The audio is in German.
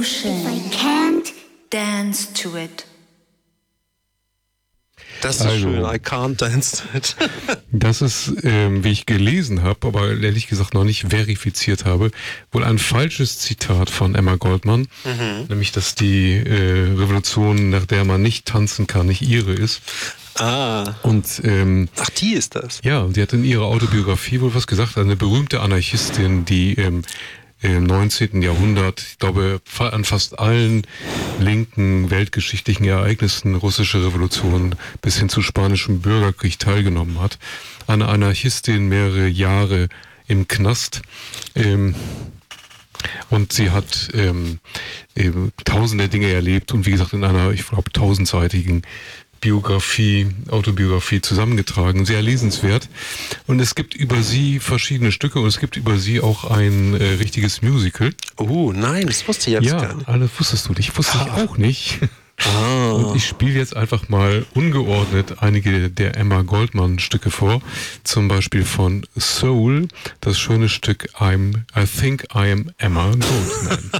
If I can't dance to it. Das ist schön, I can't dance to it. Das ist, wie ich gelesen habe, aber ehrlich gesagt noch nicht verifiziert habe, wohl ein falsches Zitat von Emma Goldman, nämlich, dass die Revolution, nach der man nicht tanzen kann, nicht ihre ist. Und, ach, die ist das? Ja, und die hat in ihrer Autobiografie wohl was gesagt, eine berühmte Anarchistin, die im 19. Jahrhundert, ich glaube, an fast allen linken weltgeschichtlichen Ereignissen, russische Revolution bis hin zu spanischem Bürgerkrieg teilgenommen hat. Eine Anarchistin, mehrere Jahre im Knast. Und sie hat tausende Dinge erlebt und wie gesagt in einer, ich glaube, 1000-seitigen Autobiografie zusammengetragen, sehr lesenswert. Und es gibt über sie verschiedene Stücke und es gibt über sie auch ein richtiges Musical. Oh, nein, das wusste ich jetzt gar nicht. Ja, alles wusstest du nicht, wusste ich auch nicht. Und ich spiele jetzt einfach mal ungeordnet einige der Emma Goldman Stücke vor. Zum Beispiel von Soul, das schöne Stück I Think I Am Emma Goldman.